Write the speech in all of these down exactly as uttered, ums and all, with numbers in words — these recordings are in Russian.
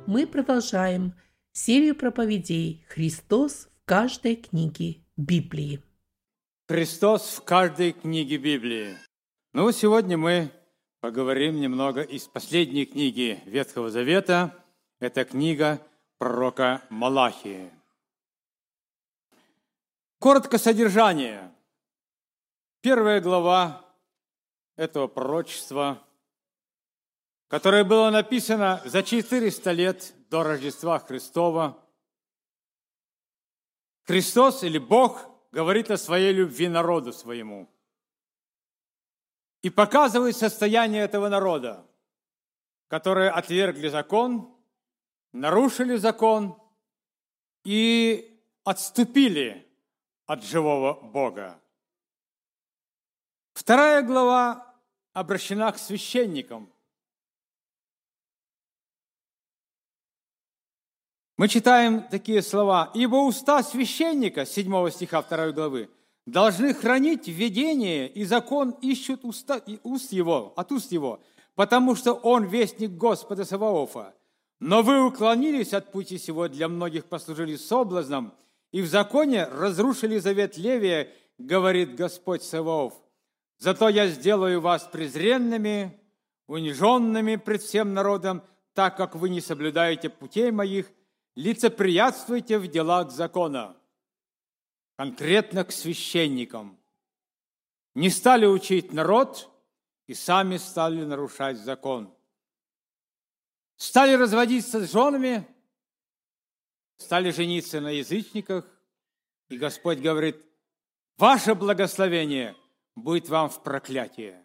мы продолжаем серию проповедей «Христос в каждой книге Библии». Христос в каждой книге Библии. Ну, сегодня мы поговорим немного из последней книги Ветхого Завета. Это книга пророка Малахии. Коротко содержание. Первая глава этого пророчества, которое было написано за четыреста лет до Рождества Христова. Христос или Бог говорит о своей любви народу своему и показывает состояние этого народа, которые отвергли закон, нарушили закон и отступили от живого Бога. Вторая глава обращена к священникам. Мы читаем такие слова: «Ибо уста священника», седьмого стиха второй главы, «должны хранить видение, и закон ищут уста, уст его, от уст его, потому что он вестник Господа Саваофа. Но вы уклонились от пути сего, для многих послужили соблазном, и в законе разрушили завет Левия, говорит Господь Саваоф. Зато я сделаю вас презренными, униженными пред всем народом, так как вы не соблюдаете путей моих, лицеприятствуйте в делах закона». Конкретно к священникам. Не стали учить народ и сами стали нарушать закон. Стали разводиться с женами, стали жениться на язычниках, и Господь говорит: «Ваше благословение будет вам в проклятие».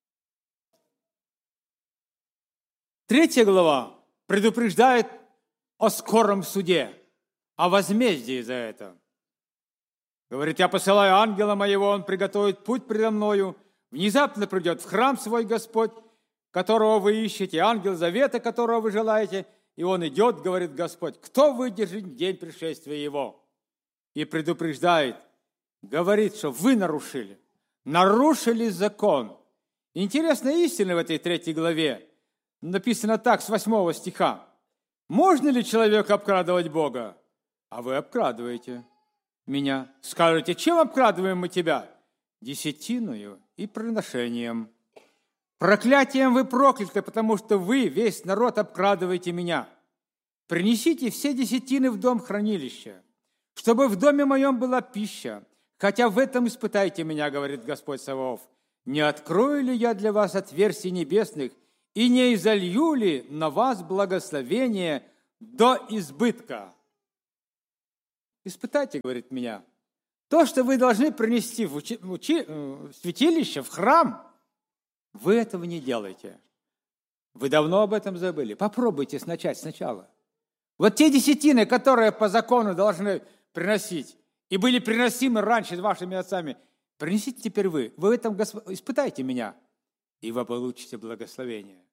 Третья глава предупреждает о скором суде, о возмездии за это. Говорит: «Я посылаю ангела моего, он приготовит путь предо мною. Внезапно придет в храм свой Господь, которого вы ищете, ангел завета, которого вы желаете, и он идет, говорит Господь. Кто выдержит в день пришествия его?» И предупреждает, говорит, что вы нарушили, нарушили закон. Интересная истина в этой третьей главе. Написано так, с восьмого стиха. «Можно ли человеку обкрадывать Бога? А вы обкрадываете меня. Скажете: чем обкрадываем мы тебя? Десятиною и приношением. Проклятием вы прокляты, потому что вы, весь народ, обкрадываете меня. Принесите все десятины в дом хранилища, чтобы в доме моем была пища. Хотя в этом испытайте меня, говорит Господь Саваоф. Не открою ли я для вас отверстий небесных и не изолью ли на вас благословение до избытка?» Испытайте, говорит, меня. То, что вы должны принести в, учи, в, учи, в святилище, в храм, вы этого не делаете. Вы давно об этом забыли. Попробуйте начать сначала. Вот те десятины, которые по закону должны приносить, и были приносимы раньше вашими отцами, принесите теперь вы. Вы в этом Госп... испытайте меня, и вы получите благословение.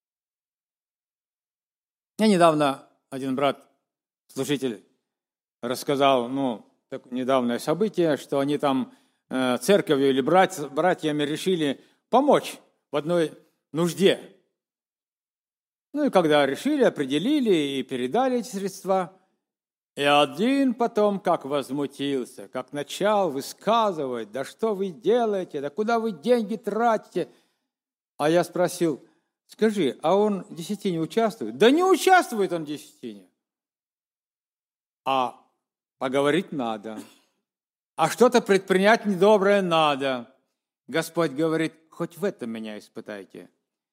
Мне недавно один брат, служитель, рассказал, ну, так, недавнее событие, что они там э, церковью или брать, братьями решили помочь в одной нужде. Ну и когда решили, определили и передали эти средства, и один потом как возмутился, как начал высказывать: да что вы делаете, да куда вы деньги тратите? А я спросил: скажи, а он в десятине участвует? Да не участвует он в десятине. А поговорить надо. А что-то предпринять недоброе надо. Господь говорит: хоть в этом меня испытайте.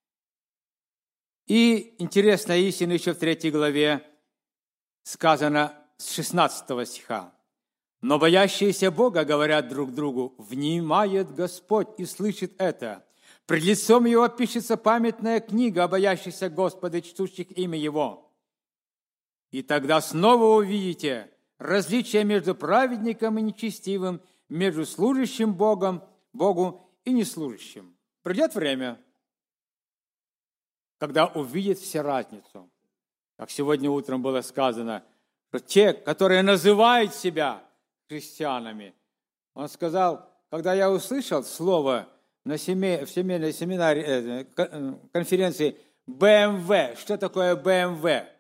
И интересная истина еще в третьей главе сказано с шестнадцатого стиха. «Но боящиеся Бога говорят друг другу: внимает Господь и слышит это. Пред лицом Его пишется памятная книга о боящихся Господа, чтущих имя Его. И тогда снова увидите различие между праведником и нечестивым, между служащим Богом, Богу и неслужащим. Придет время, когда увидят все разницу. Как сегодня утром было сказано, что те, которые называют себя христианами, он сказал, когда я услышал слово на семей, в семейной семинаре, конференции бэ эм вэ, что такое бэ эм вэ?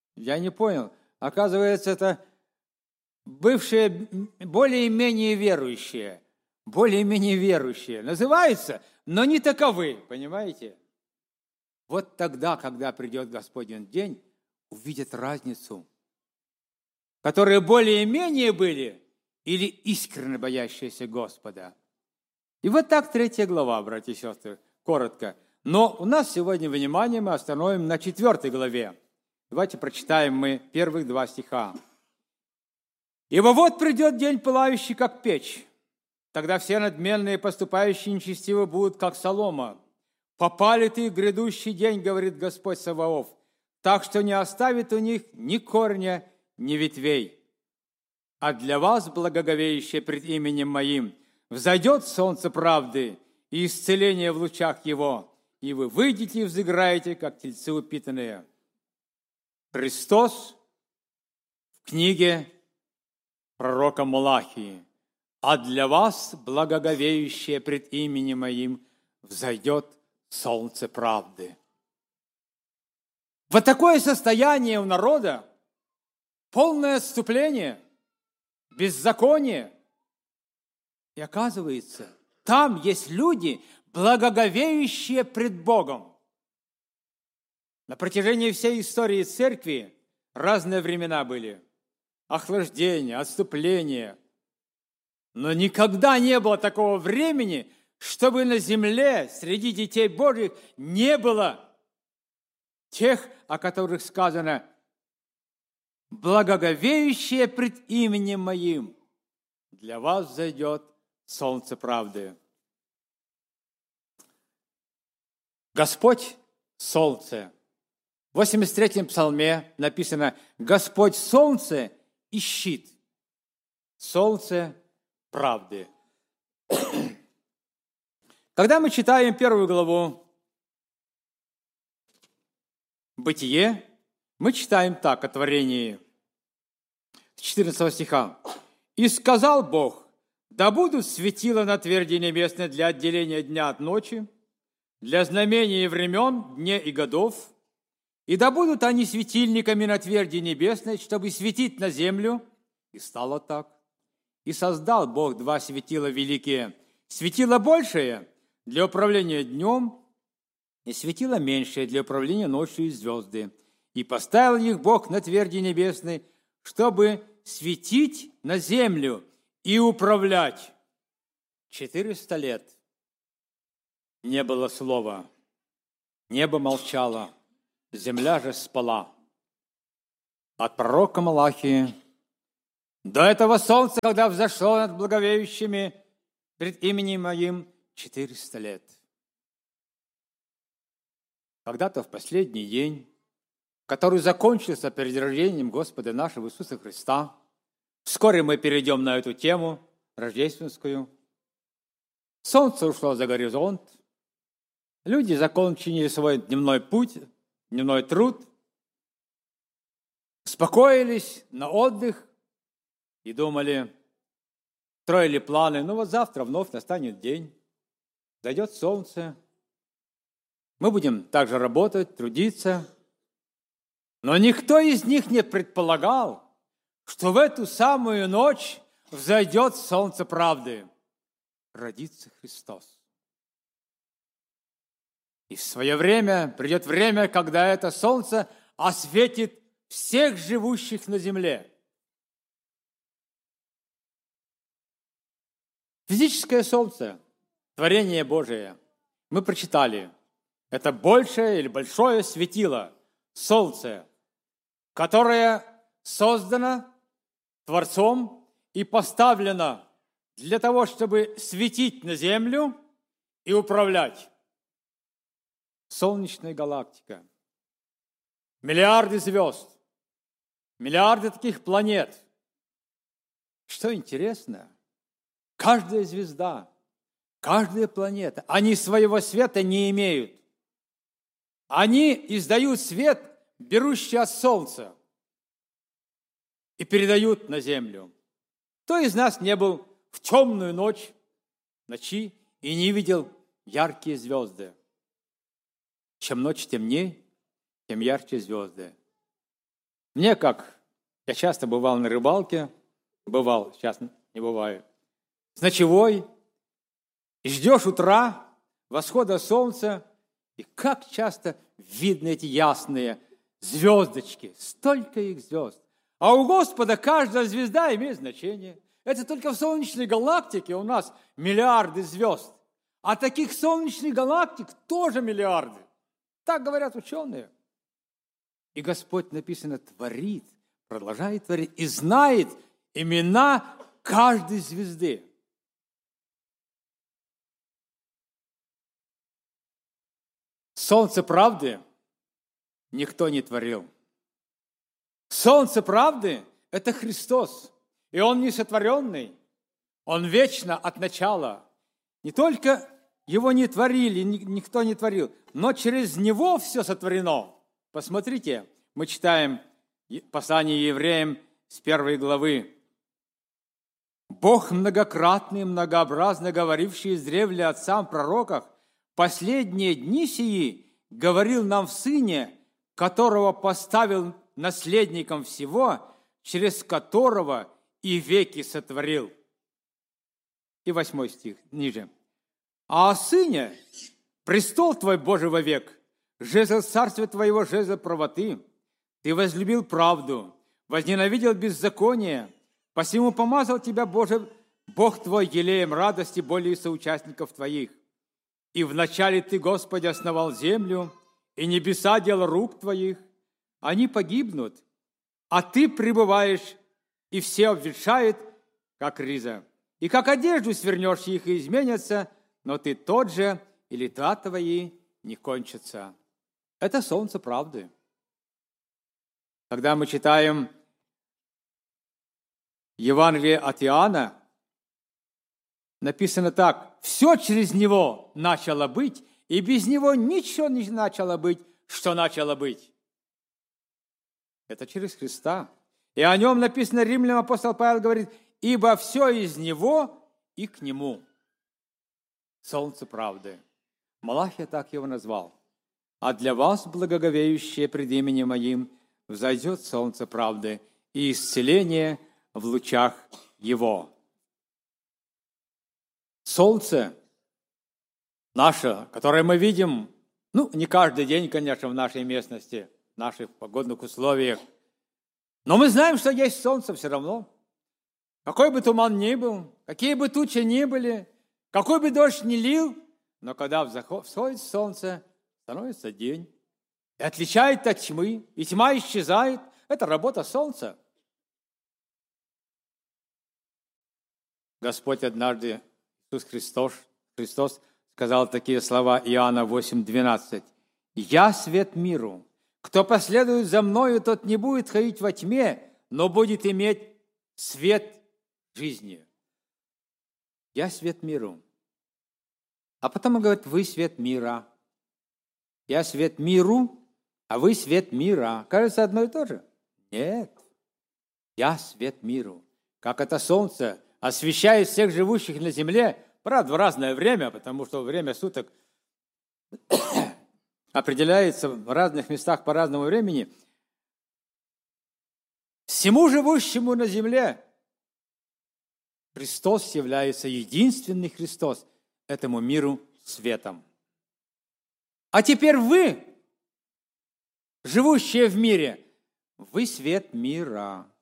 Я не понял. Оказывается, это бывшие более-менее верующие, более-менее верующие. Называются, но не таковы, понимаете? Вот тогда, когда придет Господень день, увидят разницу, которые более-менее были или искренне боящиеся Господа. И вот так третья глава, братья и сестры, коротко. Но у нас сегодня внимание мы остановим на четвертой главе. Давайте прочитаем мы первых два стиха. «Ибо вот придет день, пылающий, как печь. Тогда все надменные, поступающие нечестиво, будут, как солома. Попали ты в грядущий день, говорит Господь Саваоф, так что не оставит у них ни корня, ни ветвей. А для вас, благоговеющие пред именем Моим, взойдет солнце правды и исцеление в лучах его, и вы выйдете и взыграете, как тельцы упитанные». Христос в книге пророка Малахии: «А для вас, благоговеющие пред именем Моим, взойдет солнце правды». Вот такое состояние у народа, полное отступление, беззаконие. И оказывается, там есть люди, благоговеющие пред Богом. На протяжении всей истории церкви разные времена были. Охлаждение, отступление. Но никогда не было такого времени, чтобы на земле среди детей Божьих не было тех, о которых сказано: «Благоговеющие пред именем Моим, для вас зайдет солнце правды». Господь – солнце. В восемьдесят третьем псалме написано: «Господь – солнце и щит». Солнце правды. Когда мы читаем первую главу Бытие, мы читаем так о творении. С четырнадцатого стиха. «И сказал Бог: да будут светила на тверди небесной для отделения дня от ночи, для знамения времен, дней и годов, и да будут они светильниками на тверди небесной, чтобы светить на землю». И стало так. «И создал Бог два светила великие, светило большее для управления днем, и светило меньшее для управления ночью и звезды. И поставил их Бог на тверди небесной, чтобы светить на землю и управлять». Четыреста лет не было слова, небо молчало, земля же спала. От пророка Малахии до этого солнца, когда взошло над благовеющими пред именем Моим, четыреста лет. Когда-то в последний день, который закончился перед рождением Господа нашего Иисуса Христа, вскоре мы перейдем на эту тему рождественскую. Солнце ушло за горизонт, люди закончили свой дневной путь, дневной труд, успокоились на отдых и думали, строили планы: ну вот завтра вновь настанет день, зайдет солнце, мы будем также работать, трудиться. Но никто из них не предполагал, что в эту самую ночь взойдет солнце правды, родится Христос. И в свое время придет время, когда это солнце осветит всех живущих на земле. Физическое солнце, творение Божие, мы прочитали. Это большее или большое светило, солнце, которое создано Творцом и поставлено для того, чтобы светить на землю и управлять. Солнечная галактика, миллиарды звезд, миллиарды таких планет. Что интересно, каждая звезда, каждая планета, они своего света не имеют. Они издают свет, берущий от солнца, и передают на землю. Кто из нас не был в темную ночь, ночи, и не видел яркие звезды? Чем ночь темнее, тем ярче звезды. Мне как, я часто бывал на рыбалке, бывал, сейчас не бываю, с ночевой, и ждешь утра, восхода солнца, и как часто видны эти ясные звездочки, столько их звезд. А у Господа каждая звезда имеет значение. Это только в солнечной галактике у нас миллиарды звезд. А таких солнечных галактик тоже миллиарды. Так говорят ученые. И Господь, написано, творит, продолжает творить и знает имена каждой звезды. Солнце правды никто не творил. Солнце правды – это Христос. И Он не сотворенный, Он вечно от начала. Не только Его не творили, никто не творил, но через Него все сотворено. Посмотрите, мы читаем послание евреям с первой главы. «Бог многократный, многообразно говоривший издревле отцам в пророках, последние дни сии говорил нам в Сыне, которого поставил наследником всего, через которого и веки сотворил». И восьмой стих ниже. «А о Сыне престол Твой Божий вовек, жезл царствия Твоего, жезл правоты. Ты возлюбил правду, возненавидел беззаконие, посему помазал Тебя, Боже, Бог Твой, елеем радости более соучастников Твоих. И вначале Ты, Господи, основал землю, и небеса дело рук Твоих. Они погибнут, а Ты пребываешь, и все обветшают, как риза. И как одежду свернешь их, и изменятся, но Ты тот же, и лета Твои не кончатся». Это солнце правды. Когда мы читаем Евангелие от Иоанна, написано так: «Все через Него начало быть, и без Него ничего не начало быть, что начало быть». Это через Христа. И о Нем написано, Римлянам апостол Павел говорит: «Ибо все из Него и к Нему». Солнце правды. Малахия так его назвал. «А для вас, благоговеющие пред именем Моим, взойдет солнце правды и исцеление в лучах Его». Солнце наше, которое мы видим, ну, не каждый день, конечно, в нашей местности, в наших погодных условиях, но мы знаем, что есть солнце все равно. Какой бы туман ни был, какие бы тучи ни были, какой бы дождь ни лил, но когда всходит солнце, становится день. И отличает от тьмы, и тьма исчезает. Это работа солнца. Господь однажды, Иисус Христос, Христос сказал такие слова, Иоанна восемь двенадцать. «Я свет миру. Кто последует за Мною, тот не будет ходить во тьме, но будет иметь свет жизни». Я свет миру. А потом он говорит: вы свет мира. Я свет миру, а вы свет мира. Кажется, одно и то же? Нет. Я свет миру. Как это солнце освещает всех живущих на земле, правда, в разное время, потому что время суток определяется в разных местах по разному времени. Всему живущему на земле Христос является единственный Христос, этому миру светом. А теперь вы, живущие в мире, вы свет мира.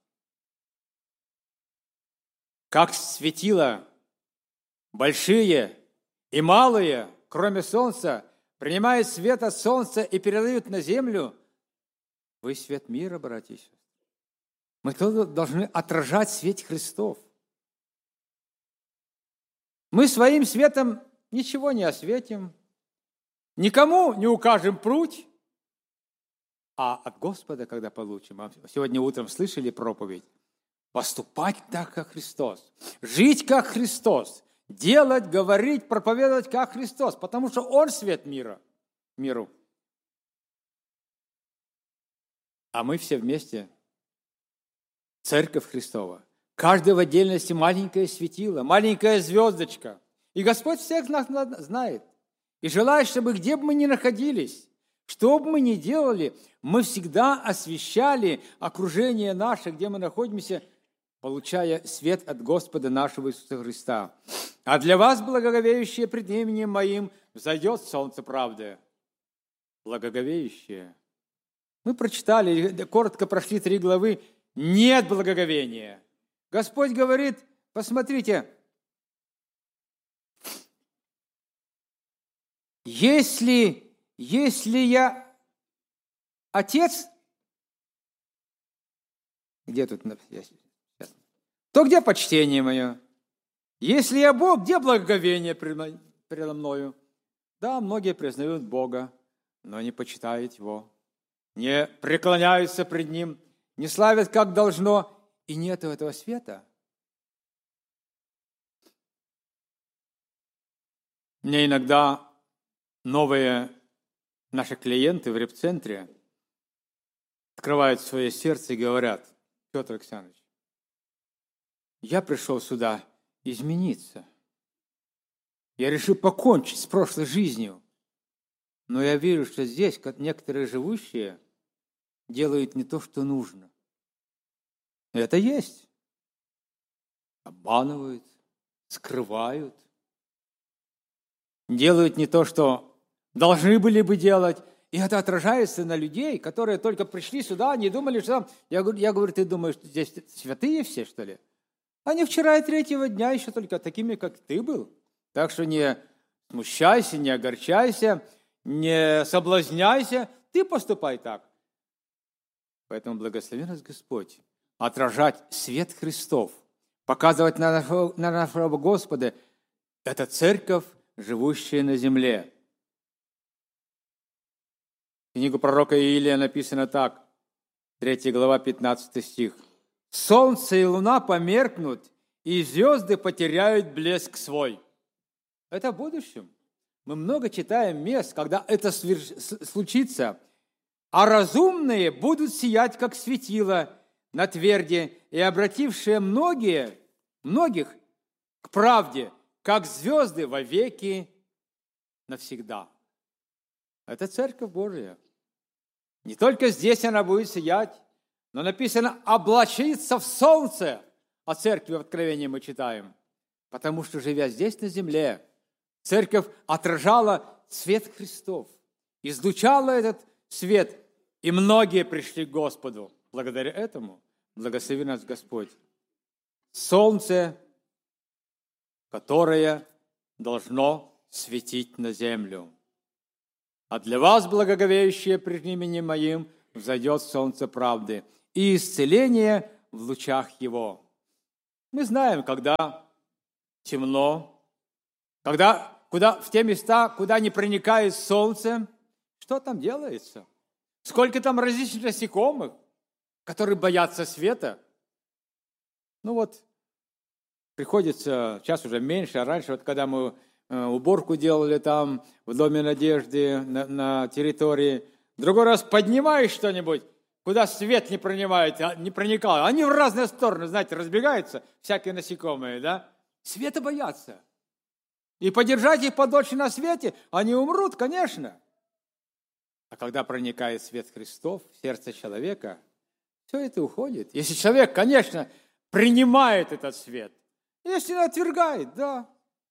Как светила большие и малые, кроме солнца, принимают свет от солнца и передают на землю, вы свет мира, братья и сестры. Мы должны отражать свет Христов. Мы своим светом ничего не осветим, никому не укажем путь, а от Господа, когда получим, сегодня утром слышали проповедь, поступать так, как Христос, жить, как Христос, делать, говорить, проповедовать, как Христос, потому что Он свет мира, миру. А мы все вместе, Церковь Христова, каждый в отдельности маленькое светило, маленькая звездочка. И Господь всех нас знает. И желает, чтобы где бы мы ни находились, Что бы мы ни делали, мы всегда освещали окружение наше, где мы находимся, получая свет от Господа нашего Иисуса Христа. А для вас, благоговеющие пред именем Моим, взойдет солнце правды. Благоговеющие. Мы прочитали, коротко прошли три главы. Нет благоговения. Господь говорит, посмотрите, если, если я Отец, где тут, то где почтение мое? Если я Бог, где благоговение предо мною? Да, многие признают Бога, но не почитают Его, не преклоняются пред Ним, не славят, как должно, и нет этого света. Мне иногда новые наши клиенты в репцентре открывают свое сердце и говорят: Петр Александрович, я пришел сюда измениться. Я решил покончить с прошлой жизнью. Но я вижу, что здесь некоторые живущие делают не то, что нужно. Это есть. Обманывают, скрывают. Делают не то, что должны были бы делать. И это отражается на людей, которые только пришли сюда, не думали, что там... Я говорю, я говорю, ты думаешь, здесь святые все, что ли? Они вчера и третьего дня еще только такими, как ты был. Так что не смущайся, не огорчайся, не соблазняйся, ты поступай так. Поэтому благослови нас Господь отражать свет Христов, показывать на нашего, на нашего Господа. Это церковь, живущая на земле. В книгу пророка Иилия написано так, третья глава, пятнадцатый стих. «Солнце и луна померкнут, и звезды потеряют блеск свой». Это в будущем. Мы много читаем мест, когда это случится. «А разумные будут сиять, как светило на тверди, и обратившие многие, многих к правде, как звезды вовеки навсегда». Это Церковь Божия. Не только здесь она будет сиять, но написано «облачиться в солнце». О церкви в Откровении мы читаем. Потому что, живя здесь на земле, церковь отражала свет Христов, излучала этот свет, и многие пришли к Господу. Благодаря этому благослови нас Господь. Солнце, которое должно светить на землю. А для вас, благоговеющие пред именем Моим, взойдет солнце правды и исцеление в лучах Его. Мы знаем, когда темно, когда, куда, в те места, куда не проникает солнце, что там делается? Сколько там различных насекомых, которые боятся света? Ну вот, приходится, сейчас уже меньше, а раньше, вот когда мы уборку делали там, в Доме Надежды, на, на территории, другой раз поднимаешь что-нибудь, куда свет не проникает, не проникал. Они в разные стороны, знаете, разбегаются, всякие насекомые, да? Света боятся. И подержать их подольше на свете, они умрут, конечно. А когда проникает свет Христов в сердце человека, все это уходит. Если человек, конечно, принимает этот свет, если он отвергает, да.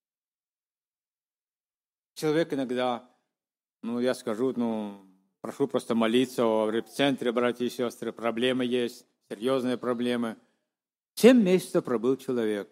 Человек иногда, ну, я скажу, ну, прошу просто молиться о репцентре, братья и сестры, проблемы есть, серьезные проблемы. Семь месяцев пробыл человек.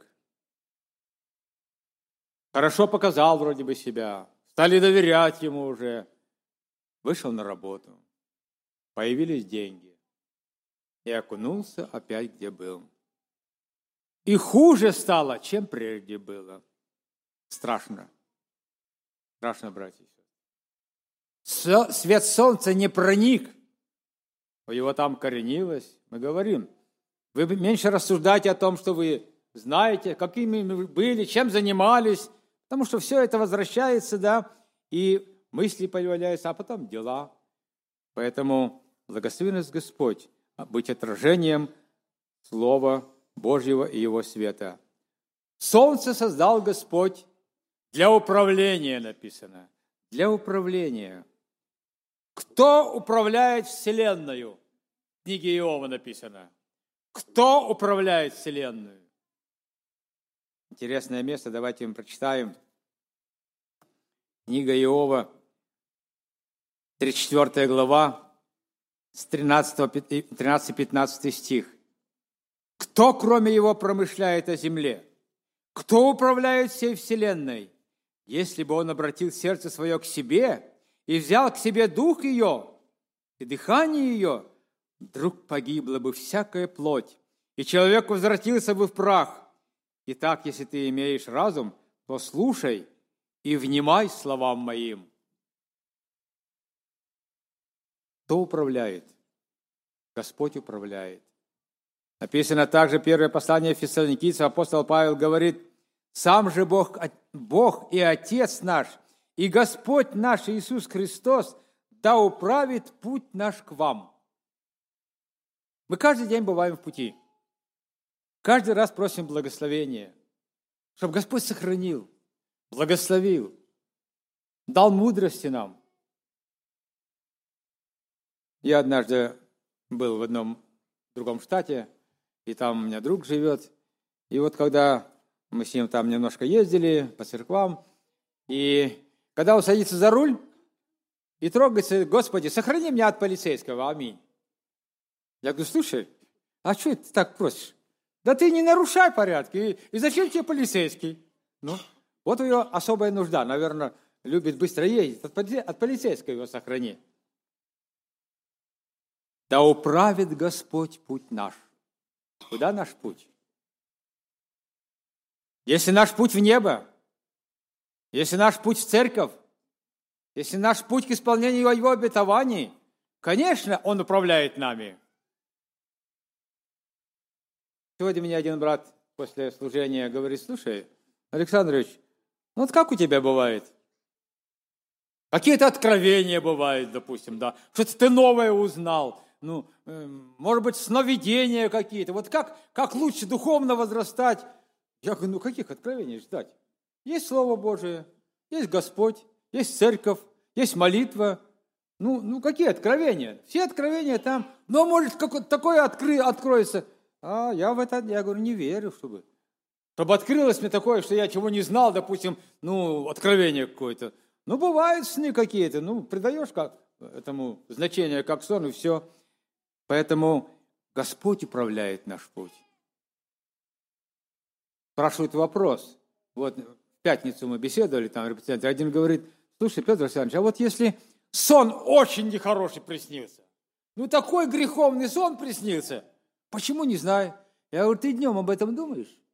Хорошо показал вроде бы себя, стали доверять ему уже. Вышел на работу, появились деньги, и окунулся опять, где был. И хуже стало, чем прежде было. Страшно. Страшно, братья и сестры. Свет солнца не проник. У его там коренилось. Мы говорим, вы меньше рассуждайте о том, что вы знаете, какими вы были, чем занимались, потому что все это возвращается, да, и мысли появляются, а потом дела. Поэтому благослови нас Господь быть отражением Слова Божьего и Его света. Солнце создал Господь для управления, написано. Для управления. Кто управляет вселенную? В книге Иова написано. Кто управляет вселенную? Интересное место, давайте мы прочитаем. Книга Иова, тридцать четвёртая глава, с тринадцатого-пятнадцатый стих. Кто, кроме его, промышляет о земле? Кто управляет всей вселенной? Если бы он обратил сердце свое к себе и взял к себе дух ее и дыхание ее, вдруг погибла бы всякая плоть, и человек возвратился бы в прах. Итак, если ты имеешь разум, то слушай и внимай словам моим. Кто управляет? Господь управляет. Написано также, первое послание Фессалоникийцам, апостол Павел говорит, «Сам же Бог, Бог и Отец наш, и Господь наш Иисус Христос, да управит путь наш к вам». Мы каждый день бываем в пути. Каждый раз просим благословения, чтобы Господь сохранил, благословил, дал мудрости нам. Я однажды был в одном другом штате, и там у меня друг живет. И вот когда мы с ним там немножко ездили по церквам, и когда он садится за руль и трогается, Господи, сохрани меня от полицейского, аминь. Я говорю, слушай, а что ты так просишь? Да ты не нарушай порядки, и, и зачем тебе полицейский? Ну, вот у него особая нужда, наверное, любит быстро ездить, от, от полицейского его сохрани. Да управит Господь путь наш. Куда наш путь? Если наш путь в небо, если наш путь в церковь, если наш путь к исполнению Его обетований, конечно, Он управляет нами. Сегодня мне один брат после служения говорит, слушай, Александрович, ну вот как у тебя бывает? Какие-то откровения бывают, допустим, да, что-то ты новое узнал, ну, э, может быть, сновидения какие-то. Вот как, как лучше духовно возрастать? Я говорю, ну каких откровений ждать? Есть Слово Божие, есть Господь, есть церковь, есть молитва. Ну, ну какие откровения? Все откровения там. Но может какое-то такое откры, откроется. А я в это, я говорю, не верю, чтобы. Чтобы открылось мне такое, что я чего не знал, допустим, ну, откровение какое-то. Ну, бывают сны какие-то, ну, придаешь как этому значение, как сон, и все. Поэтому Господь управляет наш путь. Спрашивают вопрос. Вот в пятницу мы беседовали, там репетиция, один говорит, слушай, Петр Александрович, а вот если сон очень нехороший приснился, ну, такой греховный сон приснился, почему не знаю? Я говорю, ты днем об этом думаешь?